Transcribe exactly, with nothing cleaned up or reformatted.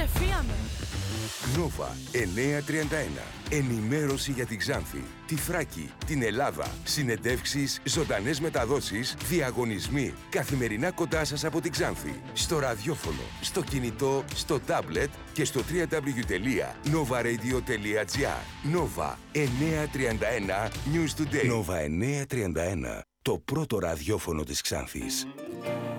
Ξεφύγαμε. Νόβα εννιακόσια τριάντα ένα. Ενημέρωση για την Ξάνθη, τη Θράκη, την Ελλάδα. Συνεντεύξεις, ζωντανές μεταδόσεις, διαγωνισμοί. Καθημερινά κοντά σας από την Ξάνθη. Στο ραδιόφωνο, στο κινητό, στο τάμπλετ και στο double-u double-u double-u τελεία nova radio τελεία gr. Νόβα εννιακόσια τριάντα ένα News Today. Νόβα εννιακόσια τριάντα ένα. Το πρώτο ραδιόφωνο της Ξάνθης.